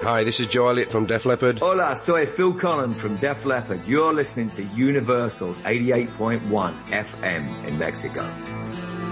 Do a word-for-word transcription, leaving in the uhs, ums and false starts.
Hi, this is Joe Elliott from Def Leppard. Hola, soy Phil Collins from Def Leppard. You're listening to Universal's eighty-eight point one F M in Mexico.